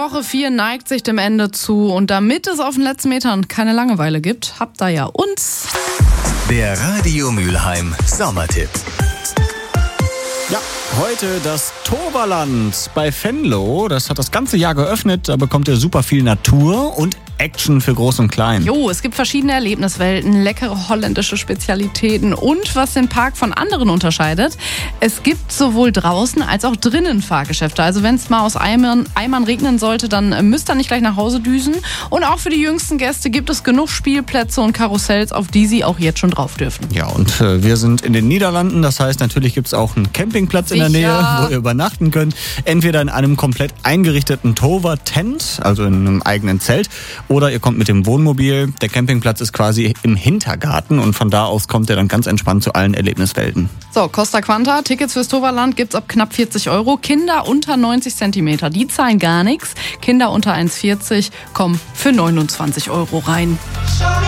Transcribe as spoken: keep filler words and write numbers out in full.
Woche vier neigt sich dem Ende zu und damit es auf den letzten Metern keine Langeweile gibt, habt ihr ja uns. Der Radio Mülheim Sommertipp. Ja, heute das Toverland bei Venlo. Das hat das ganze Jahr geöffnet. Da bekommt ihr super viel Natur und Action für Groß und Klein. Jo, es gibt verschiedene Erlebniswelten, leckere holländische Spezialitäten und was den Park von anderen unterscheidet, es gibt sowohl draußen als auch drinnen Fahrgeschäfte. Also wenn es mal aus Eimern, Eimern regnen sollte, dann müsst ihr nicht gleich nach Hause düsen. Und auch für die jüngsten Gäste gibt es genug Spielplätze und Karussells, auf die sie auch jetzt schon drauf dürfen. Ja, und äh, wir sind in den Niederlanden. Das heißt, natürlich gibt es auch einen Campingplatz Sicher. in der Nähe, wo ihr übernachten könnt. Entweder in einem komplett eingerichteten Tover-Tent, also in einem eigenen Zelt, oder ihr kommt mit dem Wohnmobil. Der Campingplatz ist quasi im Hintergarten und von da aus kommt ihr dann ganz entspannt zu allen Erlebniswelten. So, Costa Quanta, Tickets fürs Toverland gibt's ab knapp vierzig Euro. Kinder unter neunzig Zentimeter, die zahlen gar nichts. Kinder unter eins Komma vierzig kommen für neunundzwanzig Euro rein.